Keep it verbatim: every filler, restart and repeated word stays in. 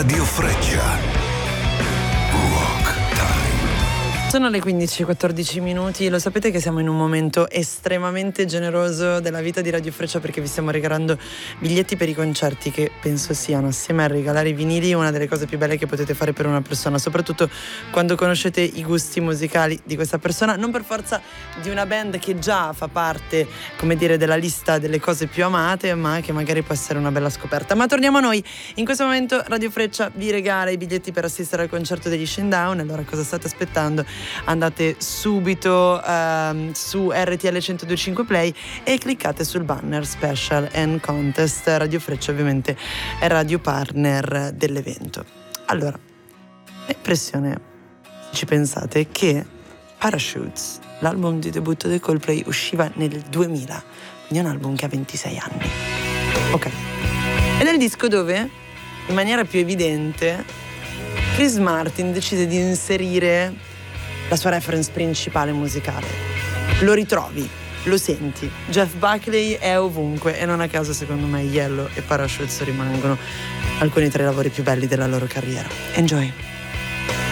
Radio Freccia. Rock Time. Sono le quindici e quattordici minuti. Lo sapete che siamo in un momento estremamente generoso della vita di Radio Freccia, perché vi stiamo regalando biglietti per i concerti, che penso siano, assieme a regalare i vinili, una delle cose più belle che potete fare per una persona, soprattutto quando conoscete i gusti musicali di questa persona, non per forza di una band che già fa parte, come dire, della lista delle cose più amate, ma che magari può essere una bella scoperta. Ma torniamo a noi. In questo momento Radio Freccia vi regala i biglietti per assistere al concerto degli Shinedown. Allora cosa state aspettando? Andate subito um, su R T L centodue e cinque Play e cliccate sul banner Special and Contest. Radio Freccia ovviamente è radio partner dell'evento. Allora, l'impressione, se ci pensate, che Parachutes, l'album di debutto del Coldplay, usciva nel duemila, quindi è un album che ha ventisei anni. Ok. Ed è il disco dove, in maniera più evidente, Chris Martin decide di inserire la sua reference principale musicale. Lo ritrovi, lo senti. Jeff Buckley è ovunque, e non a caso secondo me Yellow e Parachutes rimangono alcuni tra i lavori più belli della loro carriera. Enjoy!